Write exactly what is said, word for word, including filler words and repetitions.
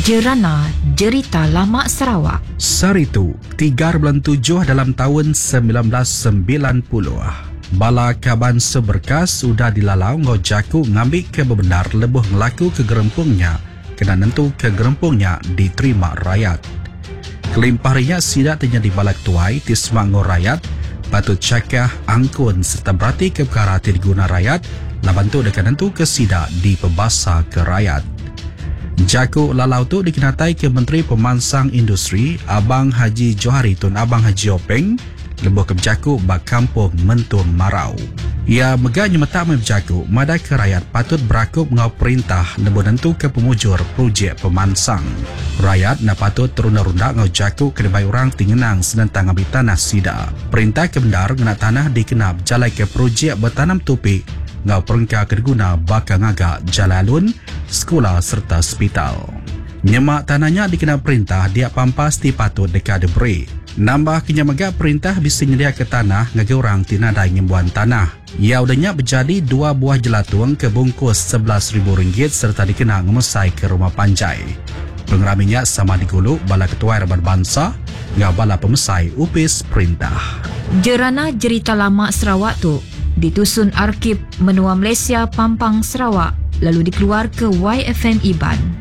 Jerana Jerita Lama Sarawak. Saritu, tiga bulan tujuh dalam tahun sembilan belas sembilan puluh. Bala Kaban Seberkas sudah dilalau ngau jaku ngambil ke bebenar lebuh ngelaku ke gerempungnya kena nentu ke gerempungnya diterima rakyat. Kelimpah riak sidak terjadi balak tuai di semanggo rakyat patut cakah angkun serta berarti ke perkara diguna rakyat labantu dekat nentu ke sidak di pembasa ke rakyat. Jaku lalau tu dikenatai ke Menteri Pemansang Industri Abang Haji Johari Tun Abang Haji Openg lebuh ke berjaku bak kampung Mentun Marau. Ia megahnya metak berjaku madai ke rakyat patut berakup ngau perintah lebuh nentu ke pemujur projek pemansang. Rakyat nak patut terunda-runda ngau jaku ke debai orang tingenang senentang ambil tanah sida. Perintah ke bendar ngena tanah dikenap jalai ke projek bertanam tupik ngau perengka kedeguna bakal ngagak jalalun, sekolah serta hospital. Nyemak tanahnya dikenal perintah dia pampas di patut dekat deberi. Nambah kenyamaga perintah bisa nyedia ke tanah ngagi orang tinadai ngimbuan tanah. Ia udahnya berjadi dua buah jelatuang ke bungkus sebelas ribu ringgit serta dikenal ngemesai ke rumah panjai. Pengeraminya sama diguluk bala ketua Raban Bangsa ngau bala pemesai upis perintah. Jerana Jerita Lama Sarawak tu ditusun Arkib Menua Malaysia Pampang Sarawak lalu dikeluar ke Y F M Iban.